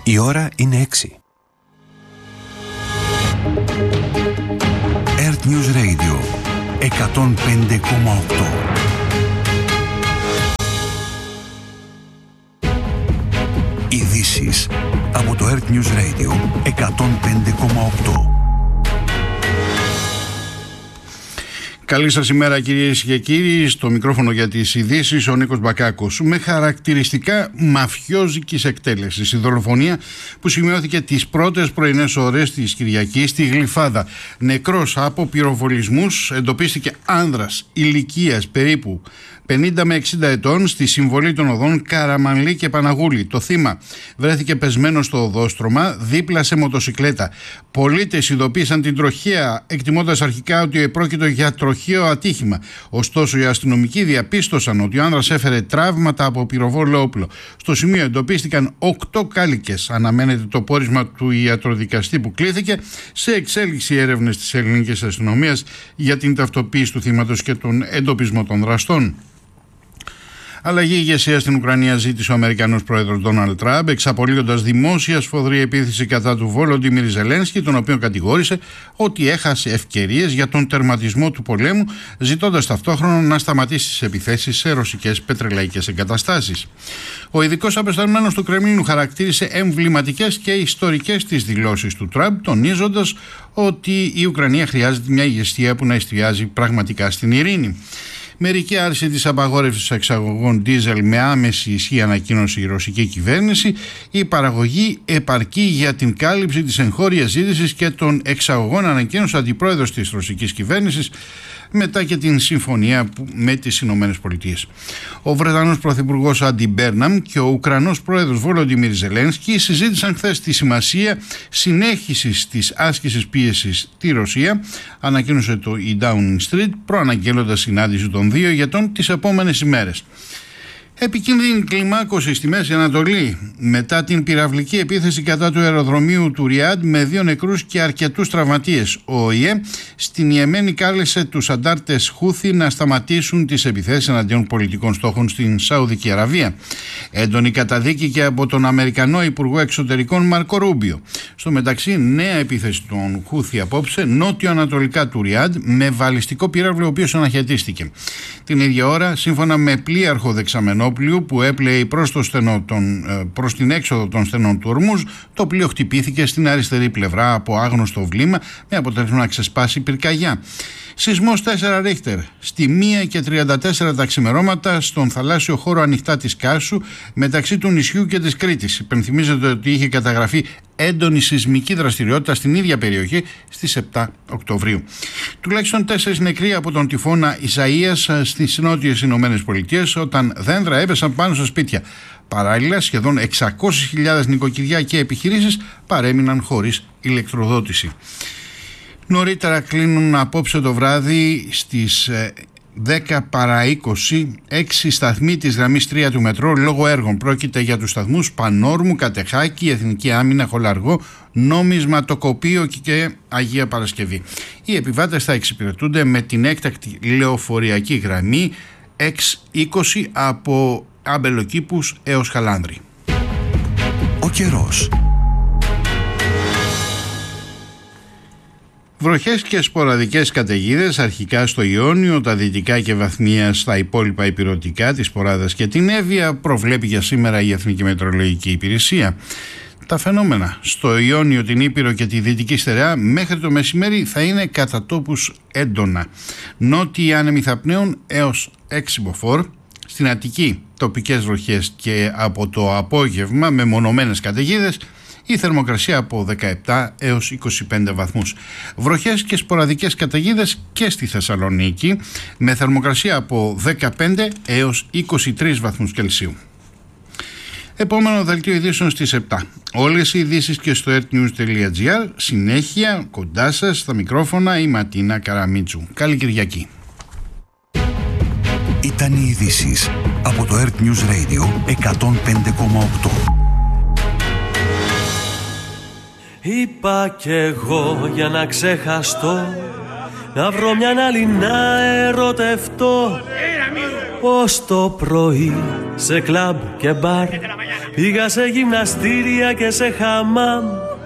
Η ώρα είναι 6. Earth News Radio 105,8. Ειδήσεις από το Earth News Radio 105,8. Καλή σας ημέρα κυρίες και κύριοι, στο μικρόφωνο για τις ειδήσεις ο Νίκος Μπακάκος. Με χαρακτηριστικά μαφιόζικης εκτέλεσης, η δολοφονία που σημειώθηκε τις πρώτες πρωινές ώρες της Κυριακής στη Γλυφάδα. Νεκρός από πυροβολισμούς εντοπίστηκε άνδρας ηλικίας περίπου 50 με 60 ετών στη συμβολή των οδών Καραμανλή και Παναγούλη. Το θύμα βρέθηκε πεσμένο στο οδόστρωμα δίπλα σε μοτοσικλέτα. Πολίτες ειδοποίησαν την τροχαία, εκτιμώντας αρχικά ότι επρόκειτο για τροχαίο ατύχημα. Ωστόσο, οι αστυνομικοί διαπίστωσαν ότι ο άνδρας έφερε τραύματα από πυροβόλο όπλο. Στο σημείο εντοπίστηκαν 8 κάλικες. Αναμένεται το πόρισμα του ιατροδικαστή που κλήθηκε. Σε εξέλιξη έρευνες της ελληνικής αστυνομίας για την ταυτοποίηση του θύματος και τον εντοπισμό των δραστών. Αλλαγή ηγεσία στην Ουκρανία ζήτησε ο Αμερικανός πρόεδρος Ντόναλντ Τραμπ, εξαπολύοντας δημόσια σφοδρή επίθεση κατά του Βόλοντιμιρ Ζελένσκι, τον οποίο κατηγόρησε ότι έχασε ευκαιρίες για τον τερματισμό του πολέμου, ζητώντας ταυτόχρονα να σταματήσει τις επιθέσεις σε ρωσικές πετρελαϊκές εγκαταστάσεις. Ο ειδικός απεσταλμένος του Κρεμλίνου χαρακτήρισε εμβληματικές και ιστορικές τις δηλώσεις του Τραμπ, τονίζοντας ότι η Ουκρανία χρειάζεται μια ηγεσία που να εστιάζει πραγματικά στην ειρήνη. Μερική άρση της απαγόρευσης εξαγωγών ντίζελ με άμεση ισχύ, ανακοίνωσε η ρωσική κυβέρνηση. Η παραγωγή επαρκεί για την κάλυψη της εγχώριας ζήτησης και των εξαγωγών, ανακοίνωσε ο αντιπρόεδρος της ρωσικής κυβέρνησης μετά και την συμφωνία με τις Ηνωμένες Πολιτείες. Ο Βρετανός πρωθυπουργός Άντι Μπέρναμ και ο Ουκρανός πρόεδρος Βόλοντιμιρ Ζελένσκι συζήτησαν χθες τη σημασία συνέχισης της άσκησης πίεσης στη Ρωσία, ανακοίνωσε το η Downing Street, προαναγγέλλοντας συνάντηση των δύο ηγετών τις επόμενες ημέρες. Επικίνδυνη κλιμάκωση στη Μέση Ανατολή μετά την πυραυλική επίθεση κατά του αεροδρομίου του Ριάντ με 2 νεκρούς και αρκετούς τραυματίες. Ο ΟΗΕ στην Ιεμένη κάλεσε τους αντάρτες Χούθι να σταματήσουν τις επιθέσεις εναντίον πολιτικών στόχων στην Σαουδική Αραβία. Έντονη καταδίκη και από τον Αμερικανό Υπουργό Εξωτερικών Μάρκο Ρούμπιο. Στο μεταξύ, νέα επίθεση των Χούθι απόψε νότιο-ανατολικά του Ριάντ με βαλιστικό πύραυλο, ο οποίος αναχαιτίστηκε. Την ίδια ώρα, σύμφωνα με πλοίαρχο δεξαμενό που έπλεε προς την έξοδο των στενών του Ορμούζ, το πλοίο χτυπήθηκε στην αριστερή πλευρά από άγνωστο βλήμα με αποτέλεσμα να ξεσπάσει πυρκαγιά. Σεισμός 4 Ρίχτερ στη 1:34 τα ξημερώματα στον θαλάσσιο χώρο ανοιχτά της Κάσου μεταξύ του νησιού και της Κρήτης. Υπενθυμίζεται ότι είχε καταγραφεί έντονη σεισμική δραστηριότητα στην ίδια περιοχή στις 7 Οκτωβρίου. Τουλάχιστον 4 νεκροί από τον τυφώνα Ισαΐας στις νότιες Ηνωμένες Πολιτείες όταν δέντρα έπεσαν πάνω στα σπίτια. Παράλληλα, σχεδόν 600.000 νοικοκυριά και επιχειρήσεις παρέμειναν χωρίς ηλεκτροδότηση. Νωρίτερα κλείνουν απόψε το βράδυ στις 10 παρά 20 6 σταθμοί της γραμμής 3 του μετρό λόγω έργων. Πρόκειται για τους σταθμούς Πανόρμου, Κατεχάκη, Εθνική Άμυνα, Χολαργό, Νόμισματοκοπείο και Αγία Παρασκευή. Οι επιβάτες θα εξυπηρετούνται με την έκτακτη λεωφοριακή γραμμή X20 από Αμπελοκήπους έως Χαλάνδρη. Ο καιρός. Βροχές και σποραδικές καταιγίδες αρχικά στο Ιόνιο, τα δυτικά και βαθμία στα υπόλοιπα ηπειρωτικά της Ποράδας και την Εύβοια, προβλέπει για σήμερα η Εθνική Μετεωρολογική Υπηρεσία. Τα φαινόμενα στο Ιόνιο, την Ήπειρο και τη Δυτική Στερεά μέχρι το μεσημέρι θα είναι κατά τόπους έντονα. Νότιοι άνεμοι θα πνέουν έως 6 μποφόρ. Στην Αττική τοπικές βροχές και από το απόγευμα με μονομένες καταιγίδες. Η θερμοκρασία από 17 έως 25 βαθμούς. Βροχές και σποραδικές καταιγίδες και στη Θεσσαλονίκη με θερμοκρασία από 15 έως 23 βαθμούς Κελσίου. Επόμενο δελτίο ειδήσεων στις 7. Όλες οι ειδήσεις και στο earthnews.gr. Συνέχεια κοντά σας στα μικρόφωνα η Ματίνα Καραμίτσου. Καλή Κυριακή. Ήταν οι ειδήσεις από το Earth News Radio 105,8. Είπα κι εγώ για να ξεχαστώ, να βρω μια άλλη να ερωτευτώ. ως το πρωί σε κλαμπ και μπαρ. Πήγα σε γυμναστήρια και σε χαμάμ.